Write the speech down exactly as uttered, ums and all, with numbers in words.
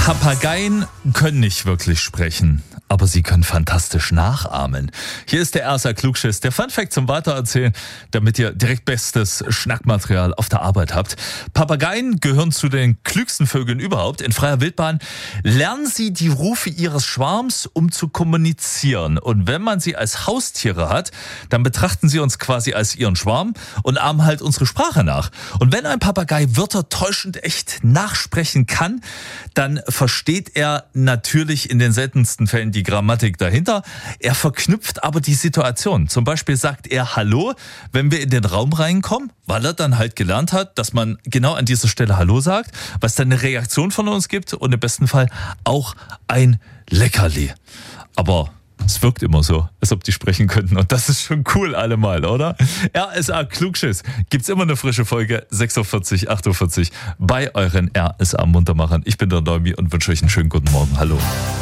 Papageien können nicht wirklich sprechen, aber sie können fantastisch nachahmen. Hier ist der R S A Klugschiss, der Funfact zum Weitererzählen, damit ihr direkt bestes Schnackmaterial auf der Arbeit habt. Papageien gehören zu den klügsten Vögeln überhaupt. In freier Wildbahn lernen sie die Rufe ihres Schwarms, um zu kommunizieren. Und wenn man sie als Haustiere hat, dann betrachten sie uns quasi als ihren Schwarm und ahmen halt unsere Sprache nach. Und wenn ein Papagei Wörter täuschend echt nachsprechen kann, dann versteht er natürlich in den seltensten Fällen die Grammatik dahinter. Er verknüpft aber die Situation. Zum Beispiel sagt er Hallo, wenn wir in den Raum reinkommen, weil er dann halt gelernt hat, dass man genau an dieser Stelle Hallo sagt, was dann eine Reaktion von uns gibt und im besten Fall auch ein Leckerli. Aber es wirkt immer so, als ob die sprechen könnten. Und das ist schon cool allemal, oder? R S A Klugschiss. Gibt's immer eine frische Folge, sechs Uhr vierzig, acht Uhr vierzig bei euren R S A Muntermachern. Ich bin der Neumi und wünsche euch einen schönen guten Morgen. Hallo.